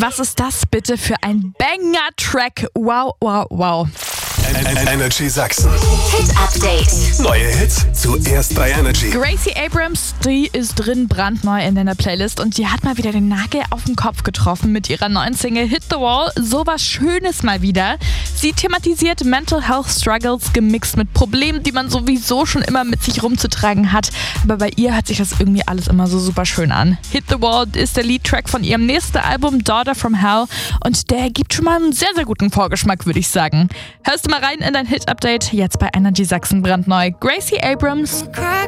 Was ist das bitte für ein Banger-Track? Wow, wow, wow. Energy Sachsen. Hit Update. Neue Hits zuerst bei Energy. Gracie Abrams, die ist drin brandneu in deiner Playlist und die hat mal wieder den Nagel auf den Kopf getroffen mit ihrer neuen Single Hit the Wall. Sowas Schönes mal wieder. Sie thematisiert Mental Health Struggles gemixt mit Problemen, die man sowieso schon immer mit sich rumzutragen hat. Aber bei ihr hört sich das irgendwie alles immer so super schön an. Hit the Wall ist der Leadtrack von ihrem nächsten Album Daughter from Hell und der gibt schon mal einen sehr, sehr guten Vorgeschmack, würde ich sagen. Hörst du mal rein in dein Hit-Update, jetzt bei Energy Sachsen brandneu. Gracie Abrams.